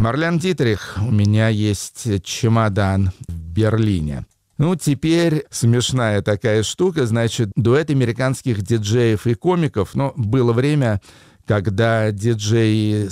Марлен Дитрих, у меня есть чемодан в Берлине. Ну, теперь смешная такая штука, значит, дуэт американских диджеев и комиков. Но было время, когда диджеи